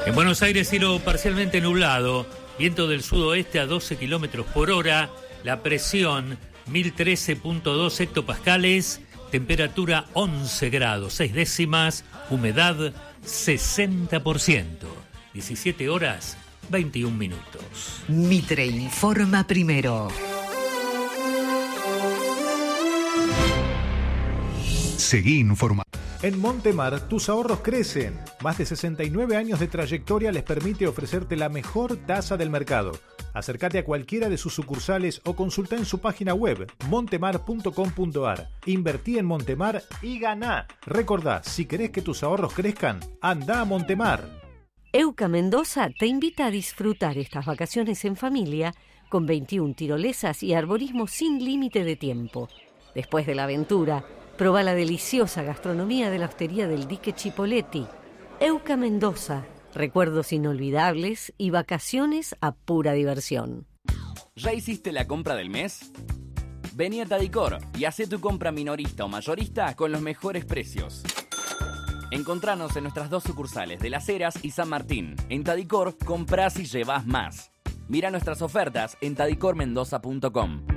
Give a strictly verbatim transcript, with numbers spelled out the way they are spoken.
En Buenos Aires, cielo parcialmente nublado, viento del sudoeste a doce kilómetros por hora, la presión mil trece punto dos hectopascales, temperatura once grados, seis décimas, humedad sesenta por ciento, diecisiete horas, veintiún minutos. Mitre informa primero. Seguí informando. En Montemar, tus ahorros crecen. Más de sesenta y nueve años de trayectoria les permite ofrecerte la mejor tasa del mercado. Acércate a cualquiera de sus sucursales o consulta en su página web montemar punto com punto ar. Invertí en Montemar y ganá. Recordá, si querés que tus ahorros crezcan, anda a Montemar. Euca Mendoza te invita a disfrutar estas vacaciones en familia con veintiuna tirolesas y arborismo sin límite de tiempo. Después de la aventura, probá la deliciosa gastronomía de la hostería del Dique Chipoleti. Euca Mendoza, recuerdos inolvidables y vacaciones a pura diversión. ¿Ya hiciste la compra del mes? Vení a Tadicor y hacé tu compra minorista o mayorista con los mejores precios. Encontranos en nuestras dos sucursales de Las Heras y San Martín. En Tadicor, comprás y llevás más. Mira nuestras ofertas en tadicor mendoza punto com.